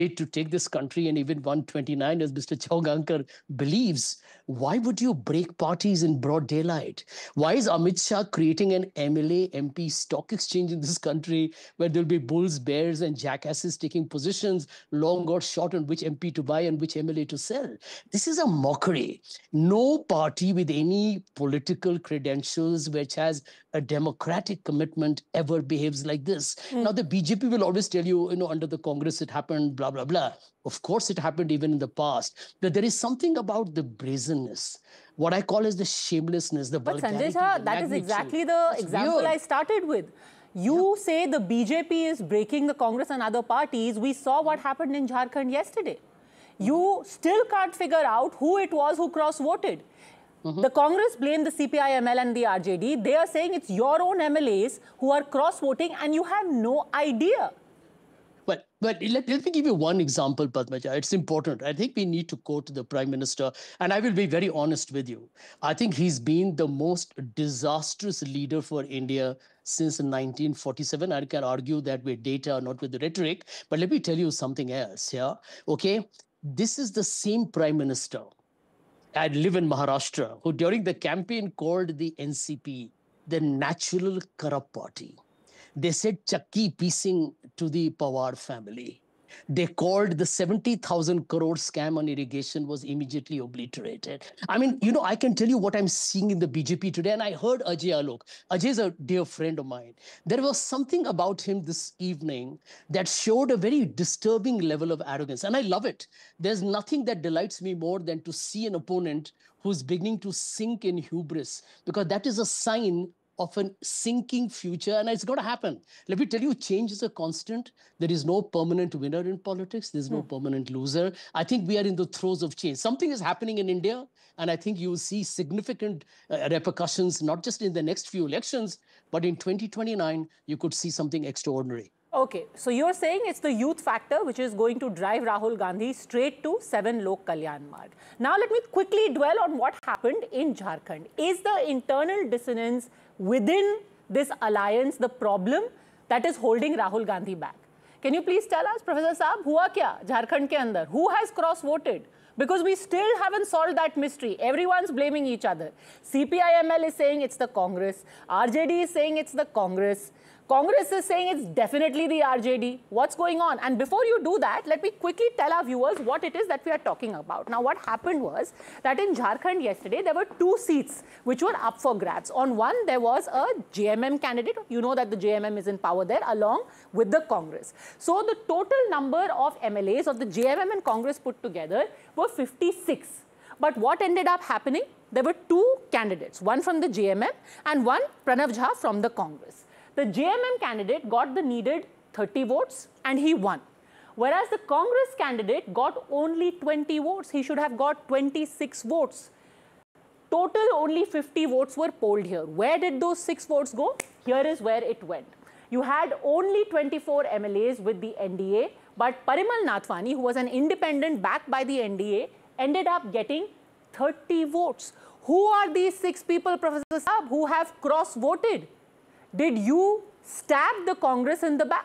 to take this country and even 129, as Mr. Chaugankar believes, why would you break parties in broad daylight? Why is Amit Shah creating an MLA MP stock exchange in this country where there'll be bulls, bears, and jackasses taking positions, long or short, on which MP to buy and which MLA to sell? This is a mockery. No party with any political credentials which has a democratic commitment ever behaves like this. Now, the BJP will always tell you, under the Congress it happened, blah, blah, blah. Of course, it happened even in the past. But there is something about the brazenness, what I call as the shamelessness, the vulgarity. But Sanjay Shah, that is exactly the example I started with. You say the BJP is breaking the Congress and other parties. We saw what happened in Jharkhand yesterday. You still can't figure out who it was who cross-voted. The Congress blamed the CPI-ML and the RJD. They are saying it's your own MLAs who are cross-voting and you have no idea. But let me give you one example, Padmaja. It's important. I think we need to quote the Prime Minister, and I will be very honest with you. I think he's been the most disastrous leader for India since 1947. I can argue that with data, not with the rhetoric. But let me tell you something else, yeah? Okay? This is the same Prime Minister. I live in Maharashtra, who during the campaign called the NCP the Natural Corrupt Party. They said Chakki piecing to the Pawar family. They called the 70,000 crore scam on irrigation was immediately obliterated. I mean, I can tell you what I'm seeing in the BJP today. And I heard Ajay Alok. Ajay is a dear friend of mine. There was something about him this evening that showed a very disturbing level of arrogance. And I love it. There's nothing that delights me more than to see an opponent who's beginning to sink in hubris, because that is a sign of a sinking future, and it's going to happen. Let me tell you, change is a constant. There is no permanent winner in politics. There's no permanent loser. I think we are in the throes of change. Something is happening in India, and I think you will see significant repercussions, not just in the next few elections, but in 2029, you could see something extraordinary. Okay, so you're saying it's the youth factor which is going to drive Rahul Gandhi straight to 7 Lok Kalyan Marg. Now let me quickly dwell on what happened in Jharkhand. Is the internal dissonance within this alliance the problem that is holding Rahul Gandhi back? Can you please tell us, Professor Saab, hua kya Jharkhand ke andar? Who has cross-voted? Because we still haven't solved that mystery. Everyone's blaming each other. CPI-ML is saying it's the Congress. RJD is saying it's the Congress. Congress is saying it's definitely the RJD. What's going on? And before you do that, let me quickly tell our viewers what it is that we are talking about. Now, what happened was that in Jharkhand yesterday, there were 2 seats which were up for grabs. On one, there was a JMM candidate. You know that the JMM is in power there, along with the Congress. So the total number of MLAs of the JMM and Congress put together were 56. But what ended up happening? There were 2 candidates, one from the JMM and one Pranav Jha from the Congress. The JMM candidate got the needed 30 votes and he won. Whereas the Congress candidate got only 20 votes. He should have got 26 votes. Total only 50 votes were polled here. Where did those 6 votes go? Here is where it went. You had only 24 MLAs with the NDA, but Parimal Nathwani, who was an independent backed by the NDA, ended up getting 30 votes. Who are these 6 people, Professor Saab, who have cross-voted? Did you stab the Congress in the back?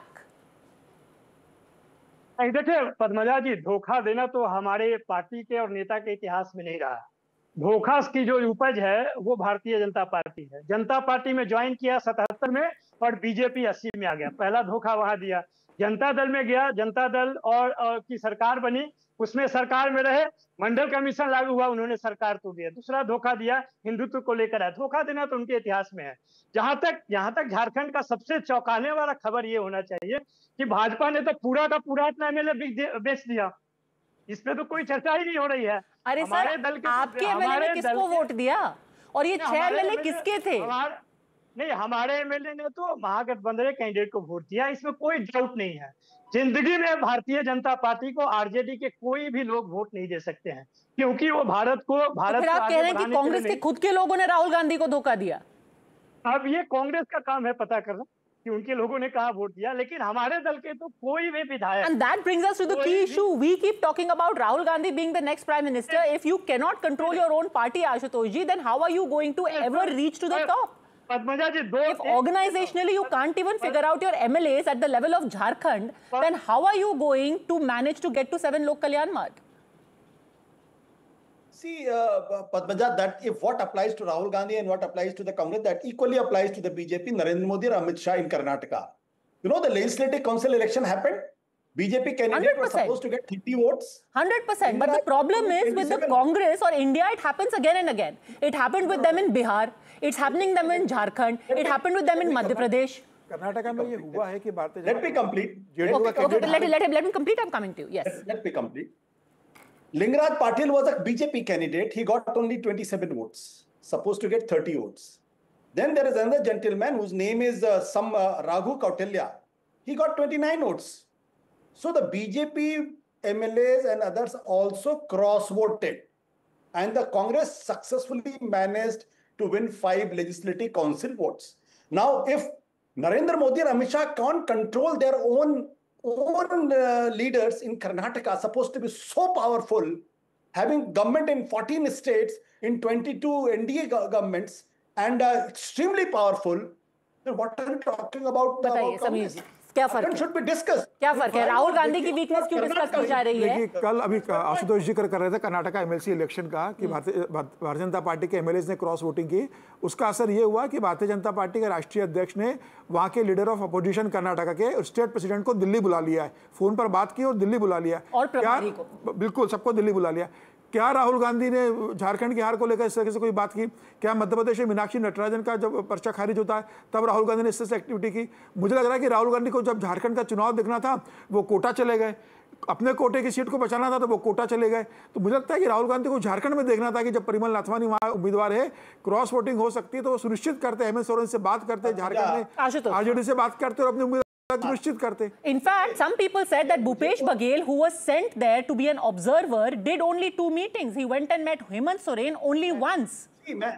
देखिए पद्मजा जी, धोखा देना तो हमारे party के और नेता के इतिहास में नहीं रहा। धोखा की जो उपज है वो भारतीय जनता पार्टी है। जनता पार्टी में ज्वाइन किया 77 में और बीजेपी 80 में आ गया। पहला धोखा वहां दिया। जनता दल में गया, जनता दल और की सरकार बनी, उसमें सरकार में रहे, मंडल कमीशन लागू हुआ, उन्होंने सरकार तोड़ दिया। दूसरा धोखा दिया हिंदुत्व को लेकर है। धोखा देना तो उनके इतिहास में है। जहां तक झारखंड का सबसे चौंकाने वाला खबर ये होना चाहिए कि भाजपा ने तो पूरा का पूरा अपना एमएलए बेच दिया। इस पे तो कोई चर्चा ही नहीं हो रही है। अरे सर, आपके एमएलए ने किसको वोट दिया और ये 6 एमएलए किसके थे? नहीं, हमारे एमएलए ने तो महागठबंधन कैंडिडेट को वोट दिया, इसमें कोई डाउट नहीं है। जिंदगी में भारतीय जनता पार्टी को आरजेडी के कोई भी लोग वोट नहीं दे सकते हैं, क्योंकि वो भारत तो फिर आप कह रहे हैं कि कांग्रेस के खुद के लोगों ने राहुल गांधी को धोखा दिया। अब ये कांग्रेस का काम है पता करना कि उनके लोगों ने कहा वोट दिया, लेकिन हमारे दल के तो कोई भी विधायक। And that brings us to the key issue. We keep talking about Rahul Gandhi being the next prime minister. If you cannot control your own party, Ashutosh ji, then how are you going to ever reach to the top? Padmaja ji If organizationally you can't even figure out your MLAs at the level of Jharkhand, then how are you going to manage to get to 7 Lok Kalyan Marg? See, Padmaja, that if what applies to Rahul Gandhi and what applies to the Congress, that equally applies to the BJP, Narendra Modi or Amit Shah in Karnataka. You know, the legislative council election happened. BJP candidate was supposed to get 30 votes. 100%. But the problem is with the Congress or India, it happens again and again. It happened with them in Bihar. It's happening them in Jharkhand. It happened with them in Madhya Pradesh. Karnataka में ये हुआ है कि भारतीय Let me complete. Let me complete. I'm coming to you. Yes. Let me complete. Lingaraj Patil was a BJP candidate. He got only 27 votes. Supposed to get 30 votes. Then there is another gentleman whose name is Raghu Kautilya. He got 29 votes. So the BJP MLAs and others also cross-voted. And the Congress successfully managed to win 5 legislative council votes. Now, if Narendra Modi and Amit Shah can't control their own leaders in Karnataka, supposed to be so powerful, having government in 14 states, in 22 NDA governments, and extremely powerful, then what are you talking about? क्या फर्क है? Should be discussed. क्या फर्क है? राहुल गांधी की weakness क्यों discuss की जा रही है? कल अभी आशुतोष जी कर रहे थे कर्नाटका एमएलसी इलेक्शन का कि भारतीय जनता पार्टी के एमएलएस ने क्रॉस वोटिंग की. उसका असर ये हुआ कि भारतीय जनता पार्टी के राष्ट्रीय अध्यक्ष ने वहां के लीडर ऑफ अपोजिशन कर्नाटका के स्टेट प्रेसिडेंट को दिल्ली बुला लिया है. फोन पर बात की और दिल्ली बुला लिया. और प्रभारी को बिल्कुल सबको दिल्ली बुला लिया. क्या राहुल गांधी ने झारखंड की हार को लेकर इस तरह से कोई बात की? क्या मध्य प्रदेश में मीनाक्षी नटराजन का जब पर्चा खारिज होता है तब राहुल गांधी ने इस तरह से एक्टिविटी की? मुझे लग रहा है कि राहुल गांधी को जब झारखंड का चुनाव देखना था वो कोटा चले गए, अपने कोटे की सीट को बचाना था तो वो कोटा चले गए. तो मुझे लगता है कि राहुल गांधी को झारखंड में देखना था कि जब परिमल नाथवानी वहां उम्मीदवार है, क्रॉस वोटिंग हो सकती है तो वो सुनिश्चित करते, हेमंत सोरेन से बात करते, झारखंड में आरजेडी से बात करते और अपने उम्मीदवार सुनिश्चित करते. In fact, some people said that Bhupesh Baghel, who was sent there to be an observer, did only 2 meetings. He went and met Hemant Soren only once.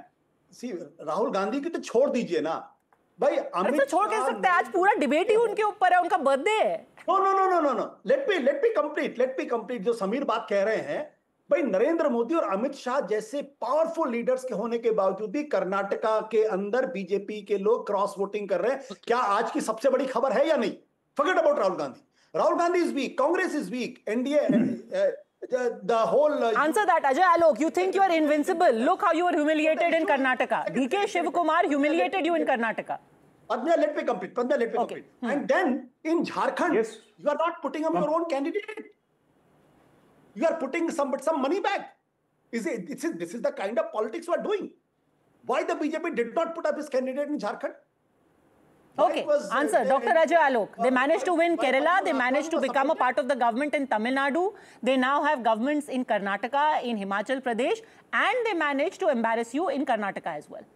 Rahul Gandhi की तो छोड़ दीजिए ना भाई. अमित छोड़ कैसे सकते हैं? आज पूरा डिबेट ही उनके ऊपर है, उनका बर्थडे है. No. Let me complete. जो समीर बात कह रहे हैं भाई, नरेंद्र मोदी और अमित शाह जैसे पावरफुल लीडर्स के होने के बावजूद भी कर्नाटका के अंदर बीजेपी के लोग क्रॉस वोटिंग कर रहे हैं. क्या आज की सबसे बड़ी खबर है या नहीं? Forget about Rahul Gandhi. Rahul Gandhi is weak. Congress is weak. NDA, the whole. Answer that, Ajay Alok. You think you are invincible? Look how you were humiliated in Karnataka. DK Shivakumar humiliated you in Karnataka. Padma, let me complete. Complete. And then in Jharkhand, you are not putting up your own candidate. You are putting some money back. This is the kind of politics we are doing. Why the BJP did not put up his candidate in Jharkhand? Okay, answer. Dr. Ajay Alok. They managed to win Kerala. They managed to become a part of the government in Tamil Nadu. They now have governments in Karnataka, in Himachal Pradesh, and they managed to embarrass you in Karnataka as well.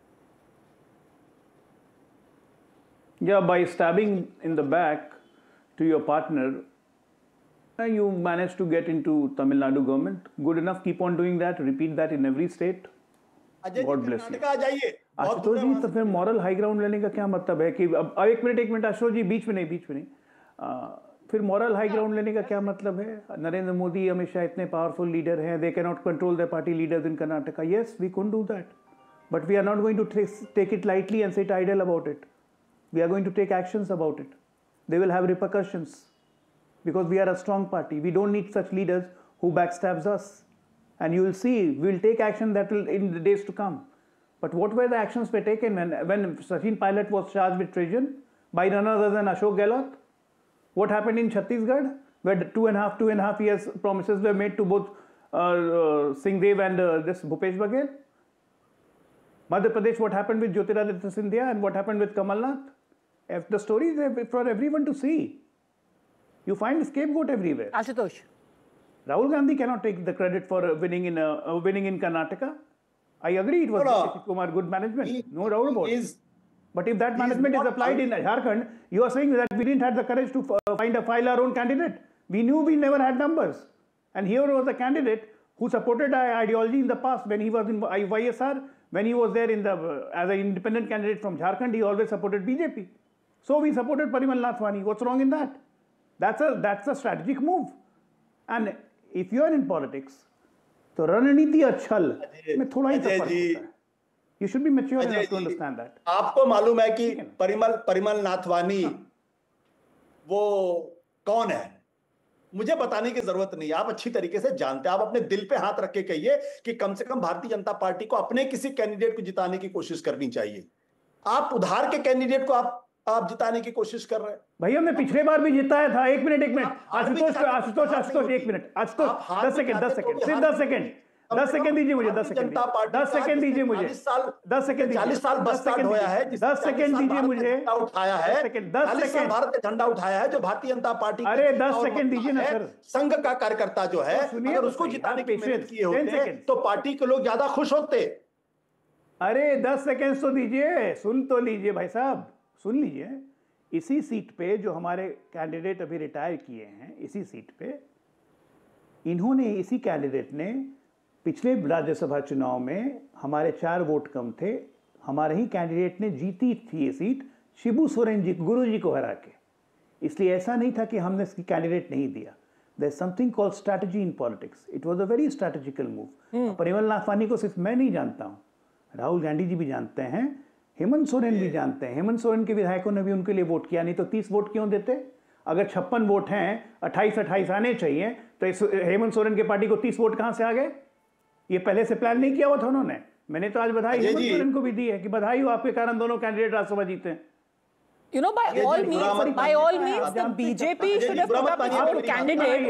Yeah, by stabbing in the back to your partner, you managed to get into Tamil Nadu government. Good enough. Keep on doing that. Repeat that in every state. God bless you. Ashutosh जी, तो फिर moral high ground लेने का क्या मतलब है कि अब एक मिनट आशुतोष जी, बीच में नहीं फिर मॉरल हाई ग्राउंड लेने का क्या मतलब है? नरेंद्र मोदी, अमित शाह इतने पावरफुल लीडर हैं, they can not control the party leaders in Karnataka. Yes, we couldn't do that, but we are not going to take it lightly and sit idle about it. We are going to take actions about it. They will have repercussions because we are a strong party. We don't need such leaders who backstabs us. And you will see, we will take action that will in the days to come. But what were the actions were taken when Sachin Pilot was charged with treason by none other than Ashok Gehlot? What happened in Chhattisgarh, where two and a half years promises were made to both Singh Dev and this Bhupesh Baghel? Madhya Pradesh, what happened with Jyotiraditya Scindia and what happened with Kamal Nath? The story is for everyone to see. You find scapegoat everywhere. Ashutosh. Rahul Gandhi cannot take the credit for winning in Karnataka. I agree, it was Kumar good management. No doubt about it. But if that management is applied in Jharkhand, you are saying that we didn't have the courage to file our own candidate. We knew we never had numbers. And here was a candidate who supported our ideology in the past when he was in YSR, when he was there as an independent candidate from Jharkhand, he always supported BJP. So we supported Parimal Nathwani. What's wrong in that? That's a strategic move. And if you are in politics, तो रणनीति अच्छल में थोड़ा ही तो फर्क होता है. You should be mature enough to understand that. आपको मालूम है कि परिमल नाथवानी वो कौन है? मुझे बताने की जरूरत नहीं है, आप अच्छी तरीके से जानते हैं। आप अपने दिल पे हाथ रख के कहिए कि कम से कम भारतीय जनता पार्टी को अपने किसी कैंडिडेट को जिताने की कोशिश करनी चाहिए। आप उधार के कैंडिडेट को आप जिताने की कोशिश कर रहे हैं। भाई हमने पिछले बार भी जिताया था। एक minute Ashutosh 1 minute Ashutosh 10 second सिर्फ 10 सेकंड दीजिए मुझे। 10 सेकंड दीजिए मुझे। 10 सेकंड 40 साल बस स्टार्ट होया है, 10 सेकंड दीजिए मुझे। उठाया है 10 साल भारत का झंडा उठाया है जो भारतीय जनता पार्टी। अरे 10 सेकंड दीजिए ना सर। संघ का कार्यकर्ता जो है, अगर उसको जिताने की मेहनत किए होते तो पार्टी के लोग ज्यादा खुश होते। अरे 10 सेकंड तो दीजिए, सुन तो लीजिए भाई साहब, सुन लीजिए। इसी सीट पे जो हमारे कैंडिडेट अभी रिटायर किए हैं, इसी सीट पे इन्होंने, इसी कैंडिडेट ने पिछले राज्यसभा चुनाव में हमारे 4 वोट कम थे, हमारे ही कैंडिडेट ने जीती थी ये सीट शिबू सोरेन जी, गुरु जी को हरा के। इसलिए ऐसा नहीं था कि हमने इसकी कैंडिडेट नहीं दिया। There's something called strategy in politics. It was a very strategical move. Parimal Nathwani को सिर्फ मैं नहीं जानता हूँ, राहुल गांधी जी भी जानते हैं, हेमंत सोरेन भी जानते हैं। हेमंत सोरेन के विधायकों ने भी उनके लिए वोट किया, नहीं तो 30 वोट क्यों देते? अगर 56 वोट हैं, 28 आने चाहिए, तो इस हेमंत सोरेन के पार्टी को 30 वोट कहां से आ गए? ये पहले से प्लान नहीं किया हुआ था उन्होंने। मैंने तो आज बधाई हेमंत सोरेन को भी दी है कि बधाई हो, आपके कारण दोनों कैंडिडेट राज्यसभा जीते हैं। You know, by all means, the BJP should have put up its own candidate.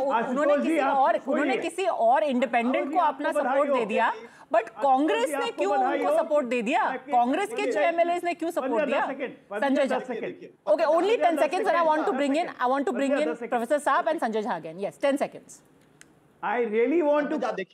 उन्होंने किसी और इंडिपेंडेंट को अपना सपोर्ट दे दिया, बट कांग्रेस ने क्यों उनको सपोर्ट दे दिया? कांग्रेस के जो एमएलएस ने क्यों सपोर्ट दिया? Sanjay Jha, okay, only 10 seconds, and I want to bring in Professor Saab and Sanjay Jha again. Yes, 10 seconds. I really want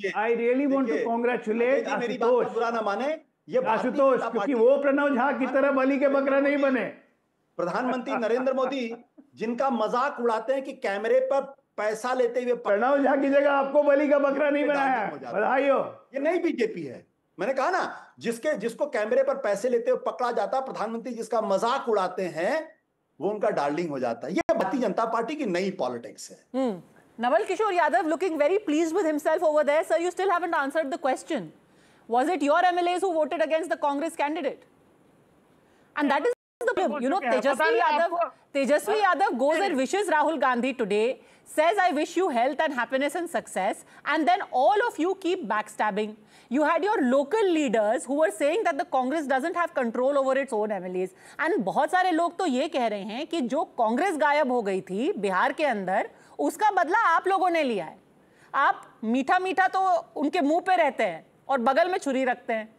to congratulate Ashutosh, बुरा ना माने ये आशुतोष, क्योंकि वो प्रणव झा की तरह बलि के बकरा नहीं बने। प्रधानमंत्री नरेंद्र मोदी जिनका मजाक उड़ाते हैं कि कैमरे पर पैसा लेते हुए, प्रणव झा की जगह आपको बलि का बकरा नहीं बनाया। बधाई हो। ये नई बीजेपी है। मैंने कहा ना, जिसको कैमरे पर पैसे लेते हुए पकड़ा जाता, प्रधानमंत्री जिसका मजाक उड़ाते हैं, वो उनका डार्लिंग हो जाता है। ये भारतीय जनता पार्टी की नई पॉलिटिक्स है। Naval Kishore Yadav looking very pleased with himself over there. Sir, you still haven't answered the question. Was it your MLAs who voted against the Congress candidate? And that is the problem. You know, Tejasvi Yadav goes and wishes Rahul Gandhi today, says, I wish you health and happiness and success, and then all of you keep backstabbing. You had your local leaders who were saying that the Congress doesn't have control over its own MLAs. And बहुत सारे लोग तो ये कह रहे हैं कि जो कांग्रेस गायब हो गई थी बिहार के अंदर, उसका बदला आप लोगों ने लिया है। आप मीठा मीठा तो उनके मुंह पे रहते हैं और बगल में छुरी रखते हैं।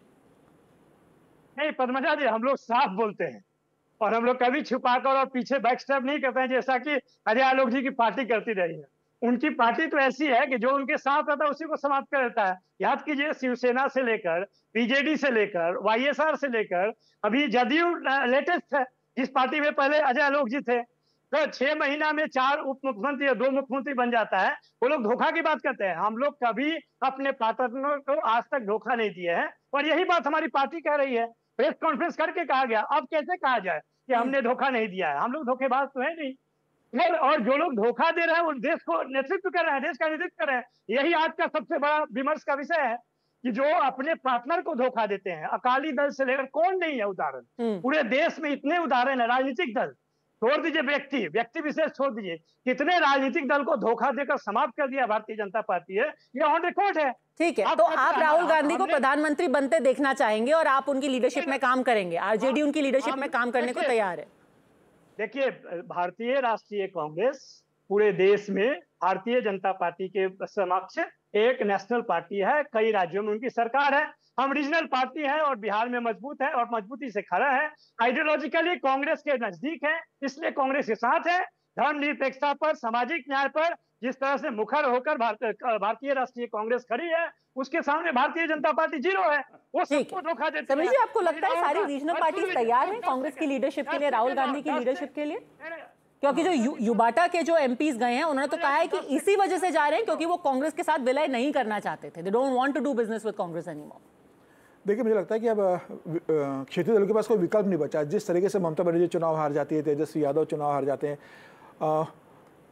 नहीं पद्मजा जी, हम लोग साफ बोलते हैं और हम लोग कभी छुपाकर और पीछे बैकस्टैब नहीं करते हैं, जैसा कि अजय आलोक जी की पार्टी करती रही है। उनकी पार्टी तो ऐसी है कि जो उनके साथ रहता है उसी को समाप्त कर देता है। याद कीजिए, शिवसेना से लेकर बीजेडी से लेकर वाईएसआर से लेकर अभी जदयू लेटेस्ट है, जिस पार्टी में पहले अजय आलोक जी थे। तो 6 महीना में 4 उप मुख्यमंत्री या 2 मुख्यमंत्री बन जाता है। वो लोग धोखा की बात करते हैं। हम लोग कभी अपने पार्टनर को आज तक धोखा नहीं दिए हैं और यही बात हमारी पार्टी कह रही है। प्रेस कॉन्फ्रेंस करके कहा गया, अब कैसे कहा जाए कि हमने धोखा नहीं दिया है? हम लोग धोखेबाज तो है नहीं। और जो लोग धोखा दे रहे हैं वो देश को नेतृत्व कर रहे हैं, देश का नेतृत्व कर रहे हैं। यही आज का सबसे बड़ा विमर्श का विषय है कि जो अपने पार्टनर को धोखा देते हैं। अकाली दल से लेकर कौन नहीं है उदाहरण? पूरे देश में इतने उदाहरण है। राजनीतिक दल छोड़ दीजिए, व्यक्ति विशेष छोड़ दीजिए, कितने राजनीतिक दल को धोखा देकर समाप्त कर दिया भारतीय जनता पार्टी है। ये ऑन रिकॉर्ड है। ठीक है, तो आप राहुल गांधी को प्रधानमंत्री बनते देखना चाहेंगे और आप उनकी लीडरशिप में काम करेंगे। आरजेडी उनकी लीडरशिप में काम करने को तैयार है। देखिए, भारतीय राष्ट्रीय कांग्रेस पूरे देश में भारतीय जनता पार्टी के समक्ष एक नेशनल पार्टी है। कई राज्यों में उनकी सरकार है। हम रीजनल पार्टी है और बिहार में मजबूत है और मजबूती से खड़ा है। आइडियोलॉजिकली कांग्रेस के नजदीक है, इसलिए कांग्रेस के साथ है। धर्मनिरपेक्षता पर, सामाजिक न्याय पर जिस तरह से मुखर होकर भारतीय राष्ट्रीय कांग्रेस खड़ी है, उसके सामने भारतीय जनता पार्टी जीरो है। वो सबको धोखा देती है। समीर जी, आपको लगता है सारी रीजनल पार्टी तैयार है कांग्रेस की लीडरशिप के लिए, राहुल गांधी की लीडरशिप के लिए? क्योंकि जो युबाटा के जो एमपीज गए हैं उन्होंने तो कहा है कि इसी वजह से जा रहे हैं क्योंकि वो कांग्रेस के साथ विलय नहीं करना चाहते थे। They don't want to do business with Congress anymore. देखिए, मुझे लगता है कि अब क्षेत्रीय दलों के पास कोई विकल्प नहीं बचा। जिस तरीके से ममता बनर्जी चुनाव हार जाती है, तेजस्वी यादव चुनाव हार जाते हैं,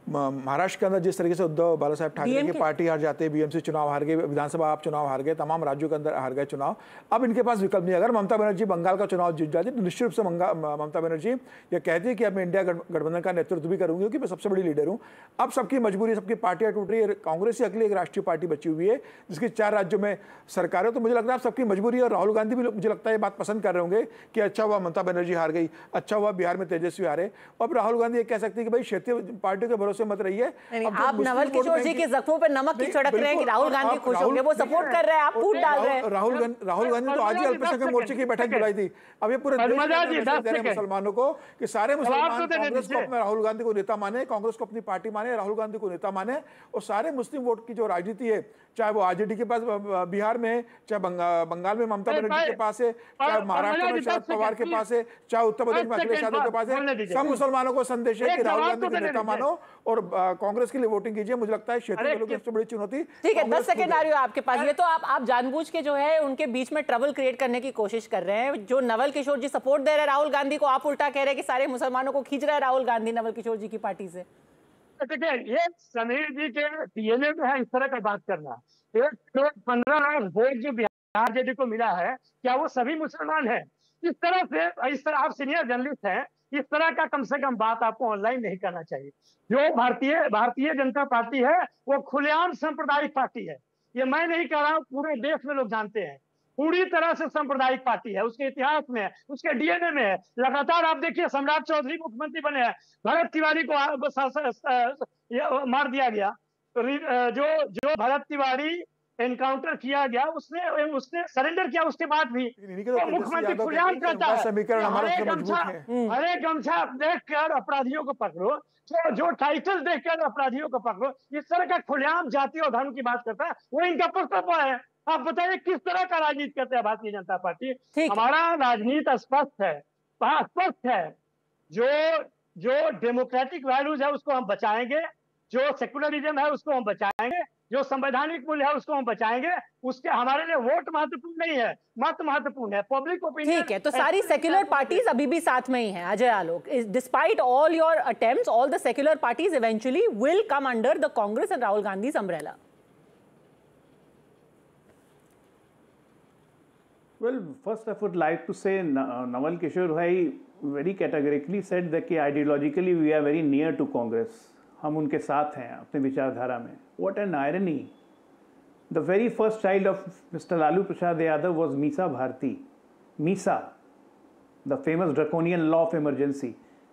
महाराष्ट्र के अंदर जिस तरीके से उद्धव बाला साहब ठाकरे की पार्टी हार जाती है, बीएमसी चुनाव हार गए, विधानसभा आप चुनाव हार गए, तमाम राज्यों के अंदर हार गए चुनाव, अब इनके पास विकल्प नहीं। अगर ममता बनर्जी बंगाल का चुनाव जीत जाती तो निश्चित रूप से ममता बनर्जी ये कहती है कि अब मैं इंडिया गठबंधन का नेतृत्व भी करूंगी क्योंकि मैं सबसे बड़ी लीडर हूं। अब सबकी मजबूरी, सबकी पार्टियां टूट रही है, कांग्रेस ही अगली एक राष्ट्रीय पार्टी बची हुई है जिसकी 4 राज्यों में सरकार है। तो मुझे लगता है सबकी मजबूरी है और राहुल गांधी भी मुझे लगता है ये बात पसंद कर रहे होंगे कि अच्छा हुआ ममता बनर्जी हार गई, अच्छा हुआ बिहार में तेजस्वी हारे। अब राहुल गांधी ये कह सकते हैं कि भाई क्षेत्रीय पार्टियों के भरोसे मत रहिए। आप नवल किशोर जी के जख्मों पर नमक क्यों छिड़क रहे हैं कि राहुल गांधी खुश होंगे? वो सपोर्ट कर रहे हैं, आप फूट डाल रहे हैं। राहुल गांधी तो आज ही अल्पसंख्यक मोर्चे की बैठक बुलाई थी। अब ये पूरे मुसलमानों को कि सारे मुसलमान कांग्रेस को अपना राहुल गांधी को नेता माने, कांग्रेस को अपनी पार्टी माने, राहुल गांधी को नेता माने, और सारे मुस्लिम वोट की जो राजनीति है, चाहे वो आरजेडी के पास बिहार में, चाहे बंगाल में ममता बनर्जी के पास है, चाहे महाराष्ट्र में शरद पवार के पास है, चाहे उत्तर प्रदेश में अखिलेश यादव के पास है, सब मुसलमानों को संदेश है कि राहुल गांधी को नेता मानो और कांग्रेस के लिए वोटिंग कीजिए। मुझे लगता है क्षेत्रीय दलों की सबसे बड़ी चुनौती। ठीक है, 10 सेकंड आ रही हो आपके पास। ये तो आप जानबूझ के जो है उनके बीच में ट्रबल क्रिएट करने की कोशिश कर रहे हैं। जो नवल किशोर जी सपोर्ट दे रहे हैं राहुल गांधी को, आप उल्टा कह रहे हैं कि सारे मुसलमानों को खींच रहा है राहुल गांधी नवल किशोर जी की पार्टी से। देखिए, ये समीर जी के डीएनए में है इस तरह का बात करना। 15 लाख वोट जो बिहार जेडी को मिला है, क्या वो सभी मुसलमान हैं? इस तरह आप सीनियर जर्नलिस्ट हैं, इस तरह का कम से कम बात आपको ऑनलाइन नहीं करना चाहिए। जो भारतीय जनता पार्टी है वो खुलेआम सांप्रदायिक पार्टी है। ये मैं नहीं कह रहा हूँ, पूरे देश में लोग जानते हैं, पूरी तरह से सांप्रदायिक पार्टी है। उसके इतिहास में है, उसके डीएनए में है। लगातार आप देखिए, सम्राट चौधरी मुख्यमंत्री बने हैं, भरत तिवारी को मार दिया गया। जो भरत तिवारी एनकाउंटर किया गया, उसने सरेंडर किया उसके बाद भी मुख्यमंत्री खुलेआम कहता है हरे गमछा देखकर अपराधियों को पकड़ो, जो टाइटल देखकर अपराधियों को पकड़ो, इस तरह का खुलेआम जाति और धर्म की बात करता है, वो इनका पुस्तक है। आप बताइए किस तरह का राजनीति करते हैं भारतीय जनता पार्टी? हमारा राजनीति स्पष्ट है। जो डेमोक्रेटिक वैल्यूज है उसको हम बचाएंगे, जो सेकुलरिज्म है उसको हम बचाएंगे, जो संवैधानिक मूल्य है उसको हम बचाएंगे। उसके हमारे लिए वोट महत्वपूर्ण नहीं है, मत महत्वपूर्ण है, पब्लिक ओपिनियन। ठीक है, तो सारी सेक्युलर पार्टीज अभी भी साथ में ही हैं। Ajay Alok, despite all your attempts, all the secular parties eventually will come under the Congress and Rahul Gandhi's umbrella. Well, first I would like to say Naval Kishore Bhai very categorically said that ideologically we are very near to Congress. हम उनके साथ हैं अपने विचारधारा में. What an irony! The very first child of Mr. Lalu Prasad Yadav was Misa Bharti. Misa, the famous draconian law of emergency,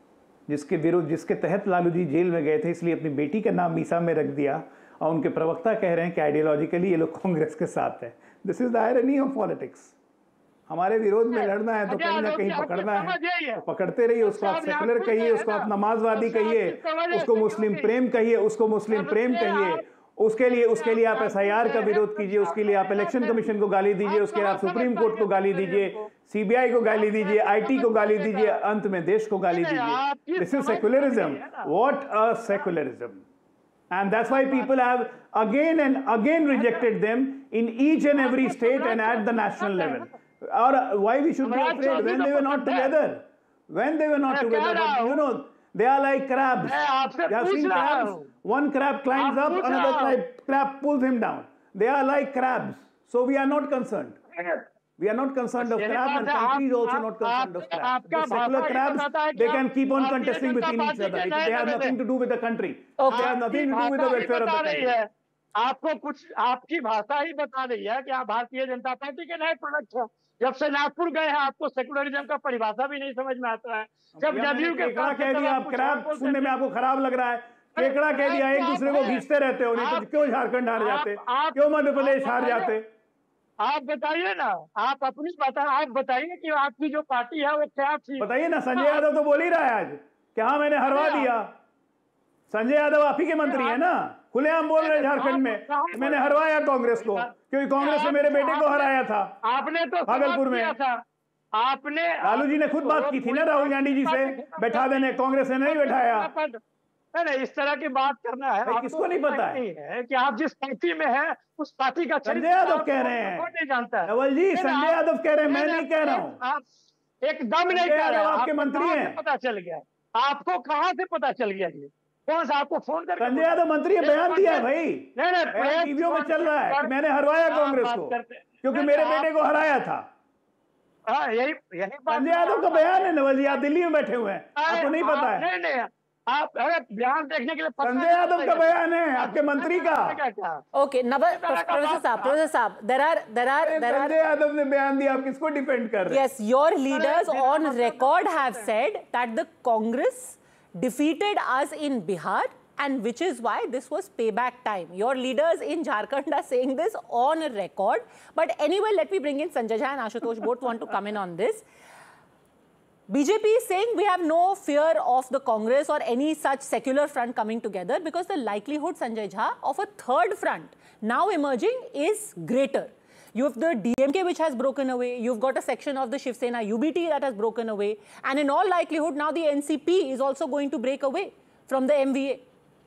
जिसके तहत Lalu ji jail में गए थे, इसलिए अपनी बेटी का नाम मीसा में रख दिया और उनके प्रवक्ता कह रहे हैं कि आइडियोलॉजिकली ये लोग कांग्रेस के साथ हैं. This is the irony of politics. हमारे विरोध में लड़ना है तो कहीं ना कहीं पकड़ना है, तो पकड़ते रहिए. उसको आप सेकुलर कहिए, उसको आप नमाजवादी कहिए, उसको मुस्लिम प्रेम कहिए, उसको मुस्लिम प्रेम कहिए. उसके लिए आप एसआईआर का विरोध कीजिए, उसके लिए आप इलेक्शन कमीशन को गाली दीजिए, उसके लिए आप सुप्रीम कोर्ट को गाली दीजिए, सीबीआई को गाली दीजिए, आईटी को गाली दीजिए, अंत में देश को गाली दीजिए. This is secularism. What a secularism. And that's why people have again and again rejected them in each and every state and at the national level. Or why we should be afraid when they were not together? When they were not together, but you know, they are like crabs. You have seen crabs? One crab climbs up, another crab pulls him down. They are like crabs. So we are not concerned. We are not concerned of crabs, and country is also not concerned of crabs. The secular crabs, they can keep on contesting between each other. They have nothing to do with the country. They have nothing to do with the welfare of the country. आपको कुछ आपकी भाषा ही बता रही है कि आप Bharatiya Janata party के नए प्रोडक्ट हो. जब से नागपुर गए हैं आपको सेकुलरिज्म का परिभाषा भी नहीं समझ में आता है. जब जदयू के केकड़ा कह दिया, आप क्रैप सुनने में आपको खराब लग रहा है. केकड़ा कह दिया, एक दूसरे को खींचते रहते हो, नहीं तो क्यों झारखंड हार जाते, क्यों मध्य प्रदेश हार जाते? आप बताइए ना, आप अपनी आप बताइए कि आपकी जो पार्टी है वो क्या थी. बताइए ना. संजय यादव तो बोल ही रहा है आज कि हाँ मैंने हरवा दिया. संजय यादव आप ही के मंत्री है ना, खुलेआम बोल रहे झारखंड में मैंने हरवाया कांग्रेस को, क्योंकि कांग्रेस ने मेरे बेटे को हराया था. आपने तो भागलपुर में आपने लालू जी ने खुद बात की थी ना राहुल गांधी जी से बैठा देने, कांग्रेस ने नहीं बैठाया. नहीं, इस तरह की बात करना है. किसको नहीं पता है कि आप जिस पार्टी में हैं उस पार्टी का संजय यादव कह रहे हैं, नहीं जानता है. नवल जी, संजय यादव कह रहे हैं, मैं नहीं कह रहा हूँ. आप एकदम नहीं कह रहे. आपके मंत्री हैं. पता चल गया आपको, कहाँ से पता चल गया? कौन सा आपको फोन करके संजय यादव मंत्री ने बयान दिया है भाई, नहीं टीवीओ में चल रहा है कि मैंने हरवाया कांग्रेस को क्योंकि मेरे बेटे को हराया था। हाँ यही संजय यादव का बयान है नवल जी, आप दिल्ली में बैठे हुए हैं, आपको नहीं पता है? नहीं आप अरे बयान देखने के लिए संजय यादव का बयान है, आपके मंत्री का। Okay, Naval, Professor Saab, there are. Sanjay Yadav ने बयान दिया, आप किसको डिफेंड कर रहे हैं? Yes, your leaders on record have said that the Congress defeated us in Bihar, and which is why this was payback time. Your leaders in Jharkhand are saying this on record. But anyway, let me bring in Sanjay Jha and Ashutosh. Both want to come in on this. BJP is saying we have no fear of the Congress or any such secular front coming together because the likelihood, Sanjay Jha, of a third front now emerging is greater. You have the DMK which has broken away, you've got a section of the Shiv Sena UBT that has broken away, and in all likelihood now the NCP is also going to break away from the MVA.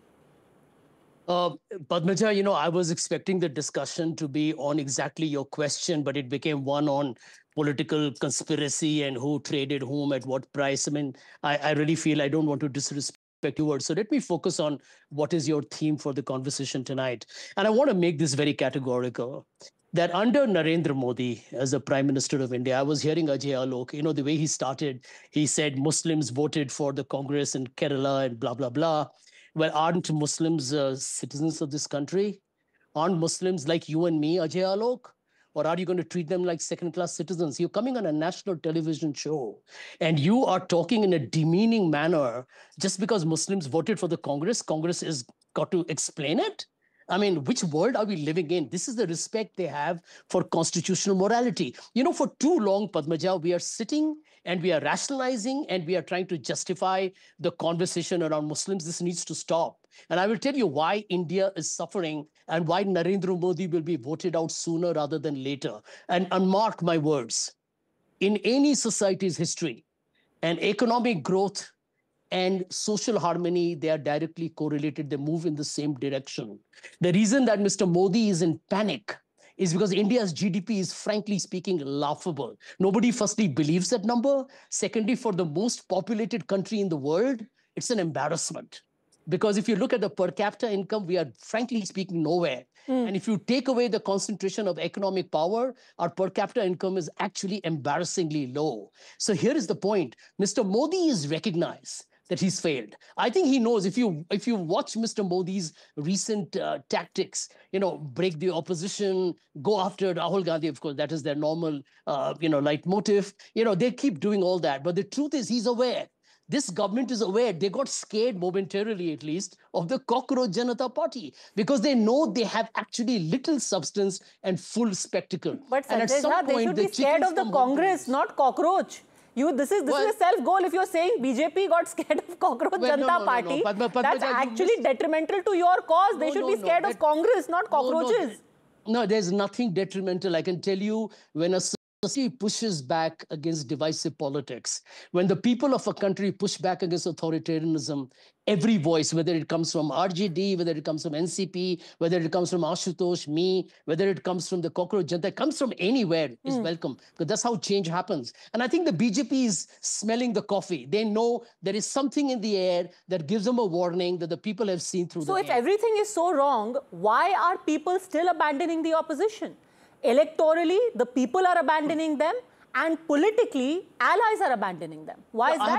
Padmaja, you know, I was expecting the discussion to be on exactly your question, but it became one on political conspiracy and who traded whom at what price. I mean, I really feel I don't want to disrespect your words. So let me focus on what is your theme for the conversation tonight. And I want to make this very categorical, that under Narendra Modi as the Prime Minister of India, I was hearing Ajay Alok, you know, the way he started, he said Muslims voted for the Congress in Kerala and blah, blah, blah. Well, aren't Muslims citizens of this country? Aren't Muslims like you and me, Ajay Alok? Or are you going to treat them like second-class citizens? You're coming on a national television show, and you are talking in a demeaning manner just because Muslims voted for the Congress. Congress has got to explain it? I mean, which world are we living in? This is the respect they have for constitutional morality. You know, for too long, Padmaja, we are sitting and we are rationalizing and we are trying to justify the conversation around Muslims. This needs to stop. And I will tell you why India is suffering and why Narendra Modi will be voted out sooner rather than later. And mark my words, in any society's history, and economic growth and social harmony, they are directly correlated. They move in the same direction. The reason that Mr. Modi is in panic is because India's GDP is, frankly speaking, laughable. Nobody firstly believes that number. Secondly, for the most populated country in the world, it's an embarrassment. Because if you look at the per capita income, we are, frankly speaking, nowhere. And if you take away the concentration of economic power, our per capita income is actually embarrassingly low. So here is the point. Mr. Modi is recognized that he's failed. I think he knows. If you watch Mr. Modi's recent tactics, you know, break the opposition, go after Rahul Gandhi, of course, that is their normal, leitmotif. You know, they keep doing all that. But the truth is, he's aware. This government is aware. They got scared momentarily, at least, of the cockroach Janata Party because they know they have actually little substance and full spectacle. But Sanjay Jha, they should be scared of the Congress, not cockroach. This is a self-goal. If you're saying BJP got scared of cockroach Janata Party, that's actually detrimental to your cause. They should be scared of Congress, not cockroaches. No, there's nothing detrimental. I can tell you, when a society pushes back against divisive politics, when the people of a country push back against authoritarianism, every voice, whether it comes from RJD, whether it comes from NCP, whether it comes from Ashutosh, me, whether it comes from the cockroach Janata, comes from anywhere, is welcome. Because that's how change happens. And I think the BJP is smelling the coffee. They know there is something in the air that gives them a warning that the people have seen through the air. So if everything is so wrong, why are people still abandoning the opposition? Electorally, the people are abandoning them, and politically, allies are abandoning them. Why is that?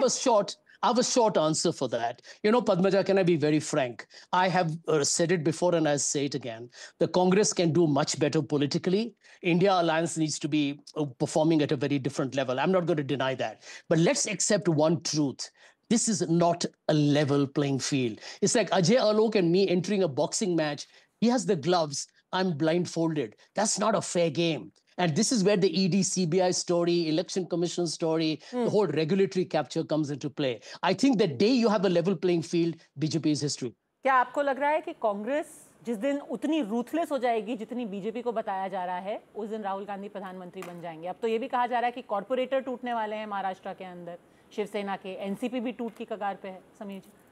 I have a short answer for that. You know, Padmaja, can I be very frank? I have said it before and I'll say it again. The Congress can do much better politically. India Alliance needs to be performing at a very different level. I'm not going to deny that. But let's accept one truth. This is not a level playing field. It's like Ajay Alok and me entering a boxing match. He has the gloves. I'm blindfolded. That's not a fair game. And this is where the ED, CBI story, Election Commission story, the whole regulatory capture comes into play. I think the day you have a level playing field, BJP is history. क्या आपको लग रहा है कि कांग्रेस जिस दिन उतनी ruthless हो जाएगी जितनी बीजेपी को बताया जा रहा है, उस दिन राहुल गांधी प्रधानमंत्री बन जाएंगे? अब तो ये भी कहा जा रहा है कि कॉर्पोरेटर टूटने वाले हैं महाराष्ट्र के अंदर, शिवसेना के, एनसीपी भी टूट की कगार पे है। समीर जी,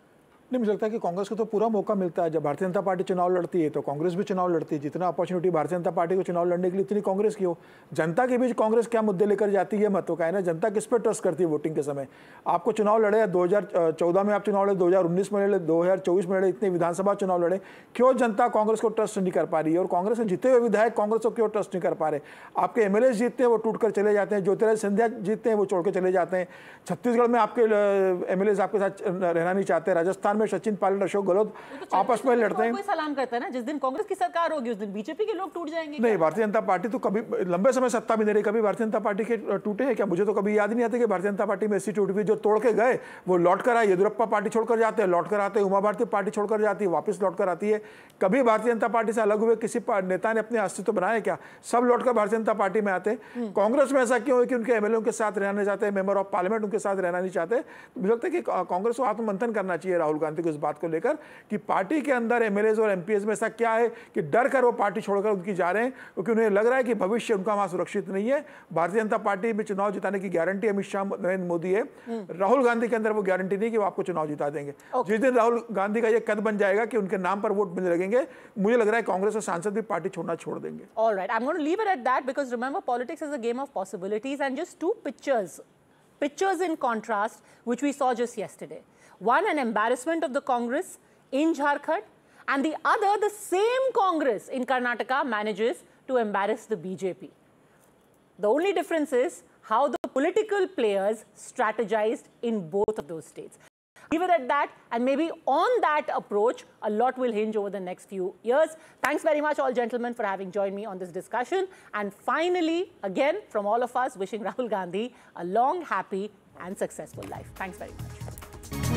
नहीं, मुझे लगता है कि कांग्रेस को तो पूरा मौका मिलता है। जब भारतीय जनता पार्टी चुनाव लड़ती है तो कांग्रेस भी चुनाव लड़ती है। जितना अपॉर्चुनिटी भारतीय जनता पार्टी को चुनाव लड़ने के लिए इतनी कांग्रेस की हो। जनता के बीच कांग्रेस क्या मुद्दे लेकर जाती है महत्व का है ना। जनता किस पर ट्रस्ट करती है वोटिंग के समय। आपको चुनाव लड़े 2014 में, आप चुनाव लड़े 2019 में लड़े, 2024 में लड़े, इतने विधानसभा चुनाव लड़े, क्यों जनता कांग्रेस को ट्रस्ट नहीं कर पा रही है? और कांग्रेस के जीते हुए विधायक कांग्रेस को क्यों ट्रस्ट नहीं कर पा रहे? आपके एमएलए जीतते हैं वो टूट कर चले जाते हैं, ज्योतिरादित्य सिंधिया जीतते हैं वो छोड़ के चले जाते हैं। छत्तीसगढ़ में आपके एमएलए आपके साथ रहना नहीं चाहते। राजस्थान में सचिन पायलट, अशोक गहलोत आपस में लड़ते हैं। कोई सलाम करता है ना, जिस दिन कांग्रेस की सरकार होगी उस दिन बीजेपी के लोग टूट जाएंगे। नहीं, भारतीय जनता पार्टी तो कभी लंबे समय सत्ता भी नहीं रही। कभी भारतीय जनता पार्टी के टूटे हैं क्या? मुझे तो कभी याद नहीं आता कि भारतीय जनता पार्टी में ऐसी टूट हुई। जो तोड़ के गए वो लौट कर आए। येदियुरप्पा पार्टी छोड़कर जाते हैं, लौट कर आते हैं। उमा भारती पार्टी छोड़कर जाती है, वापस लौट कर आती है। कभी भारतीय जनता पार्टी से अलग हुए किसी नेता ने अपने अस्तित्व बनाया क्या? सब लौटकर भारतीय जनता पार्टी में आते हैं। कांग्रेस में ऐसा क्यों है कि उनके एमएलए के साथ रहना नहीं चाहते, मेंबर ऑफ पार्लियामेंट उनके साथ रहना नहीं चाहते? मुझे लगता है कि कांग्रेस को आत्ममंथन करना चाहिए राहुल गांधी को इस बात को लेकर कि पार्टी के अंदर एमएलएज और एमपीएस में ऐसा क्या है कि डर कर वो पार्टी छोड़कर उनकी जा रहे हैं, क्योंकि उन्हें लग रहा है कि भविष्य उनका वहां सुरक्षित नहीं है। भारतीय जनता पार्टी में चुनाव जिताने की गारंटी अमित शाह, नरेंद्र मोदी है। राहुल गांधी के अंदर वो गारंटी नहीं कि वो आपको चुनाव जिता देंगे। जिस दिन राहुल गांधी का ये कद बन जाएगा कि उनके नाम पर वोट मिलने लगेंगे, मुझे लग रहा है कांग्रेस के सांसद भी पार्टी छोड़ना छोड़ देंगे। All right, I'm going to leave it at that because remember, politics is a game of possibilities, and just two pictures in contrast, which we saw just yesterday. One, an embarrassment of the Congress in Jharkhand, and the other, the same Congress in Karnataka manages to embarrass the BJP. The only difference is how the political players strategized in both of those states. Leave it at that, and maybe on that approach, a lot will hinge over the next few years. Thanks very much, all gentlemen, for having joined me on this discussion. And finally, again, from all of us, wishing Rahul Gandhi a long, happy, and successful life. Thanks very much.